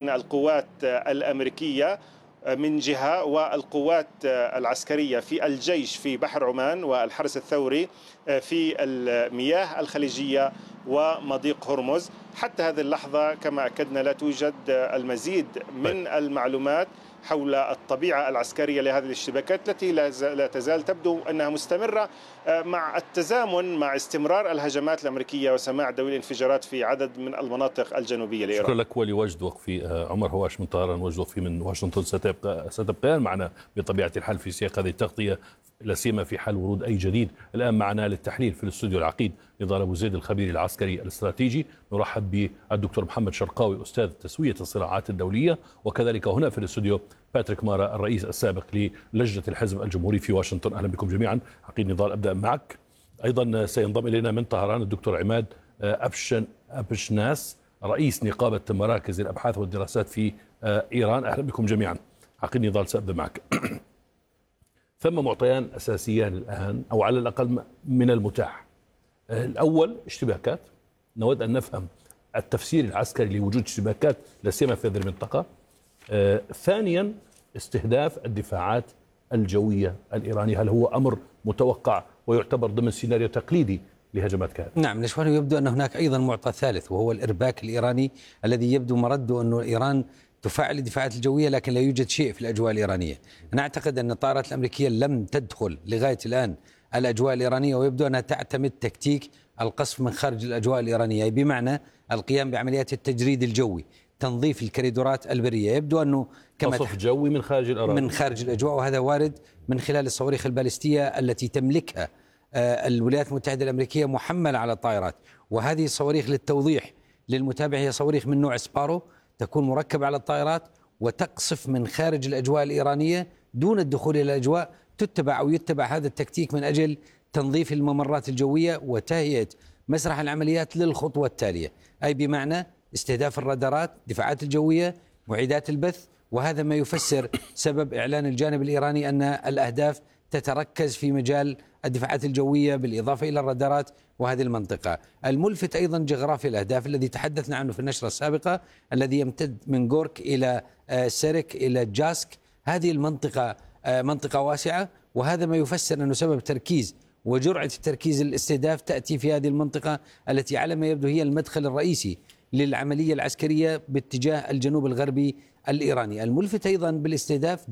القوات الأمريكية من جهة والقوات العسكرية في الجيش في بحر عمان والحرس الثوري في المياه الخليجية ومضيق هرمز. حتى هذه اللحظة كما أكدنا لا توجد المزيد من المعلومات حول الطبيعة العسكرية لهذه الاشتباكات التي لا تزال تبدو أنها مستمرة مع التزامن مع استمرار الهجمات الأمريكية وسماع دوي الانفجارات في عدد من المناطق الجنوبية لإيران. شكرا لك ولي وجد وقفي. عمر هواش من طهران وجد وقفي من واشنطن. ستبقيان معنا بطبيعة الحال في سياق هذه التغطية لا سيما في حال ورود أي جديد. الآن معنا للتحليل في الاستوديو العقيد نضال أبو زيد الخبير العسكري الاستراتيجي. نرحب بالدكتور محمد شرقاوي أستاذ تسوية الصراعات الدولية، وكذلك هنا في الاستوديو باتريك مارا الرئيس السابق للجنة الحزب الجمهوري في واشنطن. أهلا بكم جميعا. عقيد نضال أبدأ معك. أيضا سينضم إلينا من طهران الدكتور عماد أبشناس رئيس نقابة مراكز الأبحاث والدراسات في إيران. أهلا بكم جميعا. عقيد نضال سأبدأ معك. ثم معطيان أساسيان الآن أو على الأقل من المتاح. الأول اشتباكات، نود أن نفهم التفسير العسكري لوجود اشتباكات لا سيما في هذه المنطقة. ثانيا استهداف الدفاعات الجوية الإيرانية، هل هو أمر متوقع ويعتبر ضمن سيناريو تقليدي لهجمات كهذه؟ نعم، نشوف يبدو أن هناك أيضا معطى ثالث وهو الإرباك الإيراني الذي يبدو مرده أنه إيران تفعل الدفاعات الجوية لكن لا يوجد شيء في الأجواء الإيرانية. أنا أعتقد أن الطائرات الأمريكية لم تدخل لغاية الآن الأجواء الإيرانية، ويبدو أنها تعتمد تكتيك القصف من خارج الأجواء الإيرانية، بمعنى القيام بعمليات التجريد الجوي، تنظيف الكريدورات البرية. يبدو أنه قصف جوي من خارج الأراضي، من خارج الأجواء، وهذا وارد من خلال الصواريخ البالستية التي تملكها الولايات المتحدة الأمريكية محملة على الطائرات. وهذه الصواريخ للتوضيح للمتابع هي صواريخ من نوع سبارو، تكون مركبة على الطائرات وتقصف من خارج الأجواء الإيرانية دون الدخول إلى الأجواء. تتبع أو يتبع هذا التكتيك من أجل تنظيف الممرات الجوية وتهيئة مسرح العمليات للخطوة التالية، أي بمعنى استهداف الرادارات، دفاعات الجوية، معيدات البث. وهذا ما يفسر سبب إعلان الجانب الإيراني أن الأهداف تتركز في مجال الدفاعات الجوية بالإضافة إلى الرادارات وهذه المنطقة. الملفت أيضا جغرافيا الأهداف الذي تحدثنا عنه في النشرة السابقة، الذي يمتد من غورك إلى سيرك إلى جاسك. هذه المنطقة منطقة واسعة، وهذا ما يفسر أنه سبب تركيز وجرعة التركيز الاستهداف تأتي في هذه المنطقة التي على ما يبدو هي المدخل الرئيسي للعملية العسكرية باتجاه الجنوب الغربي الإيراني. الملفت أيضا بالاستهداف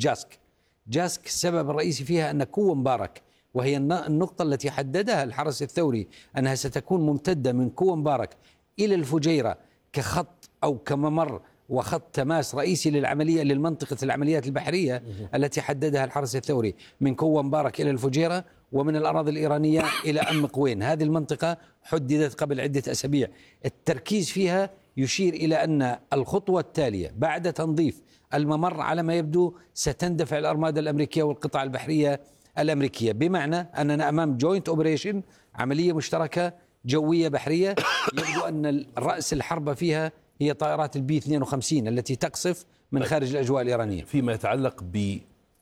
جاسك السبب الرئيسي فيها أن قوة مبارك، وهي النقطة التي حددها الحرس الثوري أنها ستكون ممتدة من قوة مبارك إلى الفجيرة كخط أو كممر وخط تماس رئيسي للعملية للمنطقة العمليات البحرية التي حددها الحرس الثوري من قوة مبارك إلى الفجيرة ومن الأراضي الإيرانية إلى أم قوين. هذه المنطقة حددت قبل عدة أسابيع. التركيز فيها يشير إلى أن الخطوة التالية بعد تنظيف الممر على ما يبدو ستندفع الأرمادة الأمريكية والقطع البحرية الأمريكية، بمعنى أننا أمام جوينت أوبريشن، عملية مشتركة جوية بحرية. يبدو أن رأس الحربة فيها هي طائرات البي 52 التي تقصف من خارج الأجواء الإيرانية. فيما يتعلق ب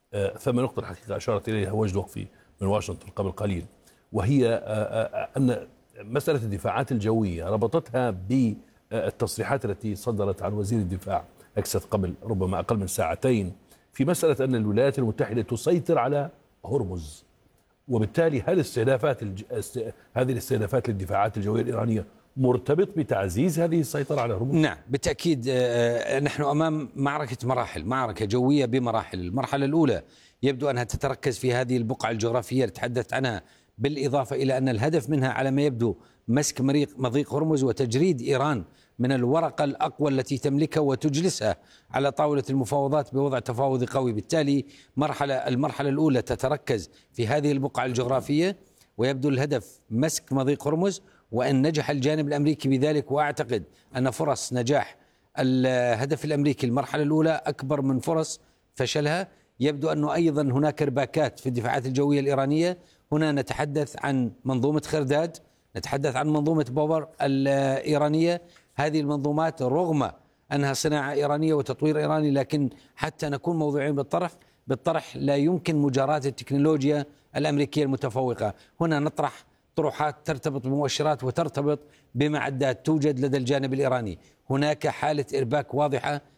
ثم نقطة الحقيقة أشارت إليها وجد وقفي من واشنطن قبل قليل، وهي أن مسألة الدفاعات الجوية ربطتها بالتصريحات التي صدرت عن وزير الدفاع أكست قبل ربما أقل من ساعتين في مسألة أن الولايات المتحدة تسيطر على هرمز، وبالتالي هل هذه الاستهدافات للدفاعات الجوية الإيرانية مرتبط بتعزيز هذه السيطرة على هرمز؟ نعم بالتأكيد. نحن أمام معركة مراحل، معركة جوية بمراحل. المرحلة الأولى يبدو أنها تتركز في هذه البقعة الجغرافية اللي تحدثت عنها، بالإضافة إلى أن الهدف منها على ما يبدو مسك مضيق هرمز وتجريد إيران من الورقة الأقوى التي تملكها وتجلسها على طاولة المفاوضات بوضع تفاوضي قوي. بالتالي المرحلة الأولى تتركز في هذه البقعة الجغرافية، ويبدو الهدف مسك مضيق هرمز، وأن نجح الجانب الأمريكي بذلك. وأعتقد أن فرص نجاح الهدف الأمريكي المرحلة الأولى أكبر من فرص فشلها. يبدو أنه أيضا هناك ارباكات في الدفاعات الجوية الإيرانية. هنا نتحدث عن منظومة خرداد، نتحدث عن منظومة بوبر الإيرانية. هذه المنظومات رغم أنها صناعة إيرانية وتطوير إيراني، لكن حتى نكون موضوعين بالطرح لا يمكن مجاراة التكنولوجيا الأمريكية المتفوقة. هنا نطرح طروحات ترتبط بمؤشرات وترتبط بمعدات توجد لدى الجانب الإيراني. هناك حالة إرباك واضحة